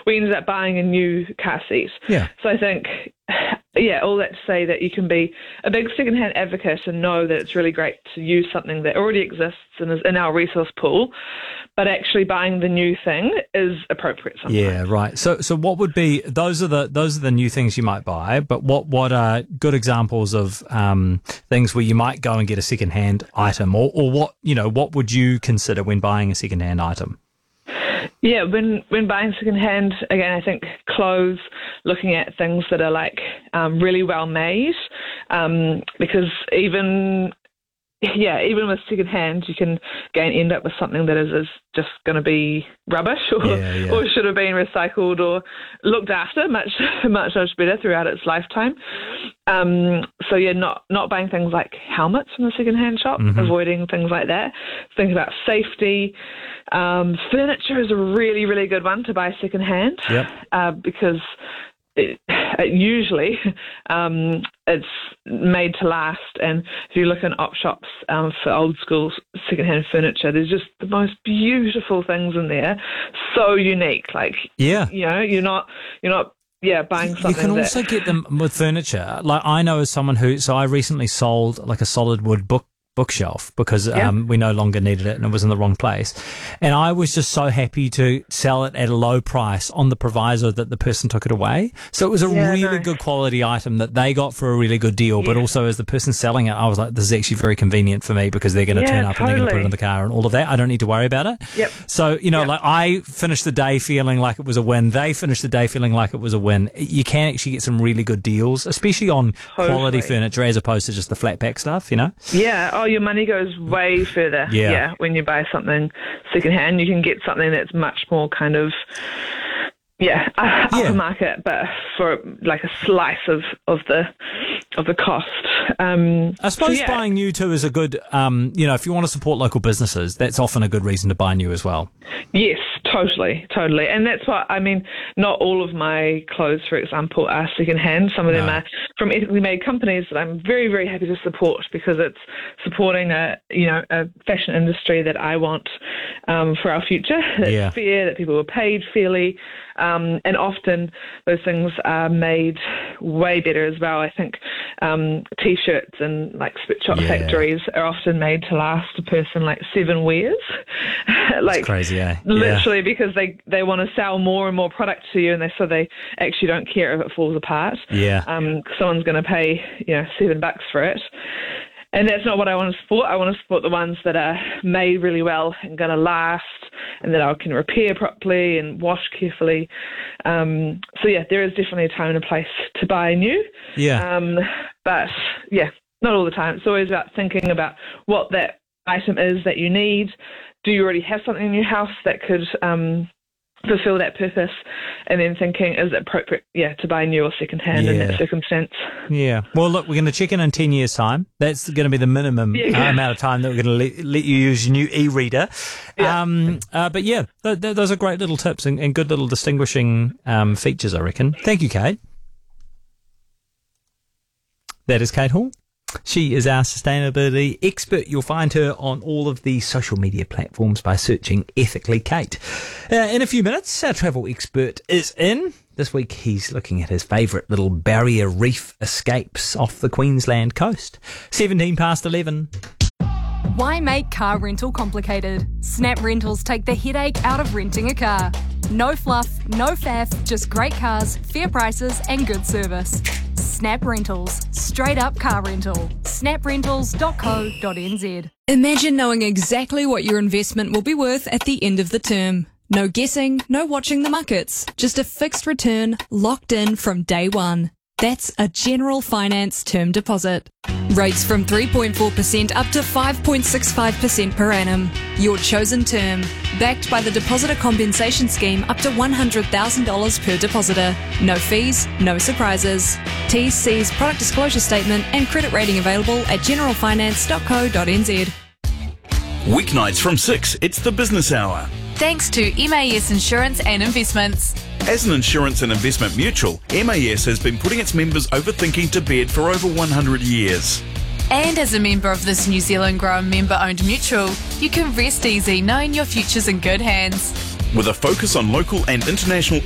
we ended up buying a new car seat. Yeah. So I think, all that to say that you can be a big secondhand advocate and know that it's really great to use something that already exists and is in our resource pool, but actually buying the new thing is appropriate sometimes. Yeah, right. So what would be those are the new things you might buy, but what are good examples of things where you might go and get a secondhand item, or what would you consider when buying a secondhand item? Yeah, when buying secondhand, again, I think clothes, looking at things that are really well made, because even with secondhand, you can again end up with something that is just going to be rubbish, or should have been recycled or looked after much better throughout its lifetime. Not buying things like helmets from the secondhand shop, avoiding things like that. Think about safety. Furniture is a really, really good one to buy secondhand, because usually it's made to last, and if you look in op shops for old school secondhand furniture, there's just the most beautiful things in there, so unique. You're not buying something. You can also get them with furniture. Like I know as someone I recently sold like a solid wood bookshelf because we no longer needed it and it was in the wrong place, and I was just so happy to sell it at a low price on the proviso that the person took it away. So it was a really good quality item that they got for a really good deal, but also as the person selling it, I was like, this is actually very convenient for me because they're going to turn up and they're going to put it in the car and all of that. I don't need to worry about it. So I finished the day feeling like it was a win. They finished the day feeling like it was a win. You can actually get some really good deals, especially on quality furniture as opposed to just the flat pack stuff, your money goes way further. When you buy something secondhand, you can get something that's much more kind of upper market, but for like a slice of the cost. I suppose buying new too is a good, if you want to support local businesses, that's often a good reason to buy new as well. Yes, totally. And that's what, I mean, not all of my clothes, for example, are secondhand. Some of them are from ethically made companies that I'm very, very happy to support because it's supporting a fashion industry that I want for our future. It's fair, that people are paid fairly. And often those things are made way better as well. I think T-shirts and like sweatshop factories are often made to last a person like 7 wears. That's crazy, literally because they want to sell more and more product to you, and they actually don't care if it falls apart. Someone's going to pay $7 for it. And that's not what I want to support. I want to support the ones that are made really well and going to last, and that I can repair properly and wash carefully. There is definitely a time and a place to buy new. But not all the time. It's always about thinking about what that item is that you need. Do you already have something in your house that could fulfill that purpose? And then thinking, is it appropriate to buy new or secondhand in that circumstance? Well, look, we're going to check in 10 years' time. That's going to be the minimum amount of time that we're going to let you use your new e-reader. Those are great little tips and good little distinguishing features, I reckon. Thank you, Kate. That is Kate Hall. She is our sustainability expert. You'll find her on all of the social media platforms by searching Ethically Kate. In a few minutes, our travel expert is in. This week, he's looking at his favourite little barrier reef escapes off the Queensland coast. 11:17. Why make car rental complicated? Snap Rentals take the headache out of renting a car. No fluff, no faff, just great cars, fair prices and good service. Snap Rentals. Straight up car rental. snaprentals.co.nz. Imagine knowing exactly what your investment will be worth at the end of the term. No guessing, no watching the markets. Just a fixed return locked in from day one. That's a General Finance term deposit. Rates from 3.4% up to 5.65% per annum. Your chosen term. Backed by the Depositor Compensation Scheme up to $100,000 per depositor. No fees, no surprises. T's, C's, product disclosure statement and credit rating available at generalfinance.co.nz. Weeknights from 6, it's the Business Hour. Thanks to MAS Insurance and Investments. As an insurance and investment mutual, MAS has been putting its members overthinking to bed for over 100 years. And as a member of this New Zealand grown member-owned mutual, you can rest easy knowing your future's in good hands. With a focus on local and international